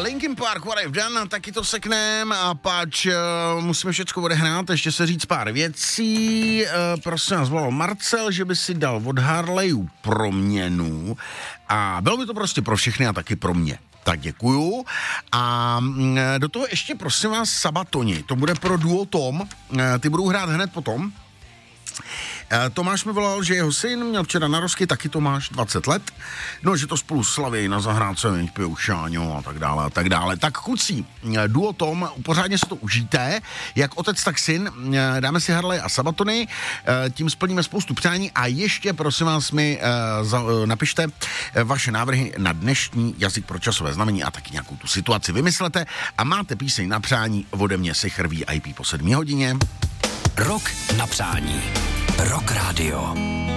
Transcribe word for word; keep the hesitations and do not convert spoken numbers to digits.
Linkin Park, What I've Done, taky to seknem a pač uh, musíme všecko odehrát, ještě se říct pár věcí. Uh, prosím nás, volal Marcel, že by si dal od Harleyů proměnu a bylo by to prostě pro všechny a taky pro mě. Tak děkuju. A do toho ještě prosím vás Sabatoni, to bude pro duo Tom, ty budou hrát hned potom. Tomáš mi volal, že jeho syn měl včera narozky, taky Tomáš, dvacet let, no, že to spolu slaví na zahrádce, pijou šáňo a tak dále a tak dále. Tak kluci, duo Tom, pořádně se to užijte, jak otec, tak syn, dáme si Harley a Sabatony, tím splníme spoustu přání a ještě, prosím vás, mi napište vaše návrhy na dnešní jazyk pro časové znamení a taky nějakou tu situaci vymyslete a máte píseň na přání ode mě Sicher V I P po sedmé hodině. Rok na přání. Rock Radio.